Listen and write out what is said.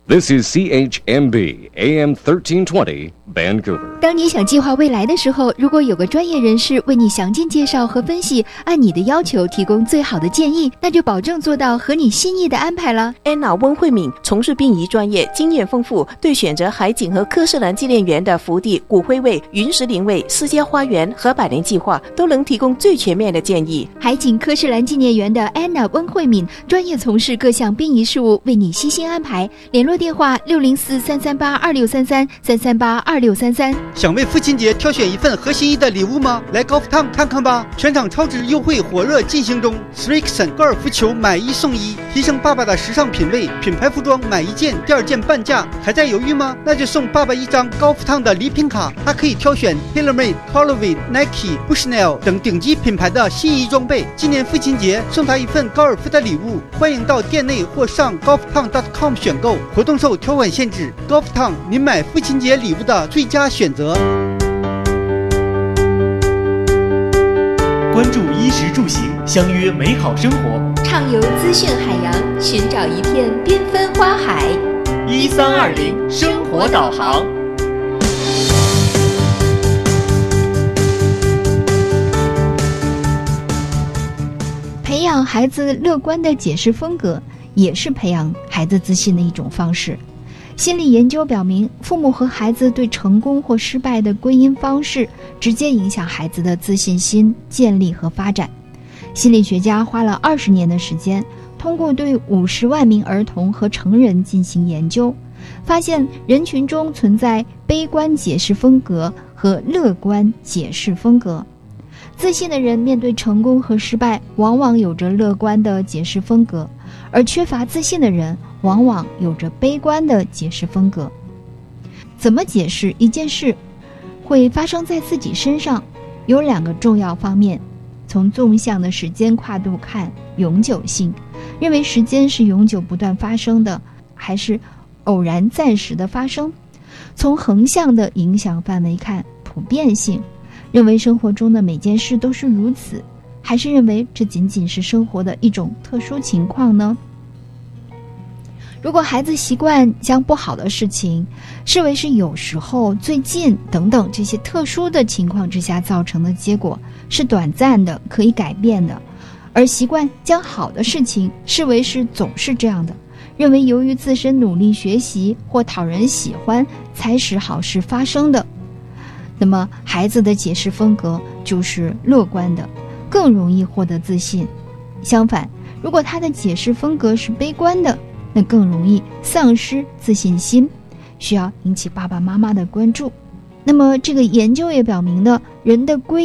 This is CHMB AM 1320 Vancouver。 当你想计划未来的时候，如果有个专业人士为你详尽介绍和分析，按你的要求提供最好的建议，那就保证做到合你心意的安排了。 安娜温慧敏从事殡仪专业，经验丰富，对选择海景和科士兰纪念园的福地、骨灰位、云石灵位、私家花园和百年计划都能提供最全面的建议。 海景科士兰纪念园的安娜温慧敏专业从事各项殡仪事务，为你悉心安排。联络电话604-338-2633-338-2633。 想为父亲节挑选一份合心意的礼物吗？来高福烫看看吧！全场超值优惠火热进行中 ，Srixon 高尔夫球买一送一，提升爸爸的时尚品味。品牌服装买一件，第二件半价。还在犹豫吗？那就送爸爸一张高福烫的礼品卡，他可以挑选 TaylorMade、Colorway、Nike、Bushnell 等顶级品牌的心仪装备。今年父亲节送他一份高尔夫的礼物，欢迎到店内或上高福烫 .com 选购。活动受条款限制，高福烫您买父亲节礼物的最佳选择。 关注衣食住行，相约美好生活。 畅游资讯海洋，寻找一片缤纷花海。 1320生活导航。 培养孩子乐观的解释风格，也是培养孩子自信的一种方式。心理研究表明，父母和孩子对成功或失败的归因方式，直接影响孩子的自信心建立和发展。心理学家花了20年的时间，通过对50万名儿童和成人进行研究，发现人群中存在悲观解释风格和乐观解释风格。自信的人面对成功和失败，往往有着乐观的解释风格，而缺乏自信的人往往有着悲观的解释风格。怎么解释一件事会发生在自己身上，有2个重要方面。从纵向的时间跨度看，永久性，认为时间是永久不断发生的，还是偶然暂时的发生。从横向的影响范围看，普遍性，认为生活中的每件事都是如此，还是认为这仅仅是生活的一种特殊情况呢？如果孩子习惯将不好的事情视为是有时候、最近等等这些特殊的情况之下造成的结果，是短暂的、可以改变的，而习惯将好的事情视为是总是这样的，认为由于自身努力学习或讨人喜欢才使好事发生的，那么孩子的解释风格就是乐观的，更容易获得自信。相反，如果他的解释风格是悲观的，那更容易丧失自信心，需要引起爸爸妈妈的关注。那么这个研究也表明呢，人的归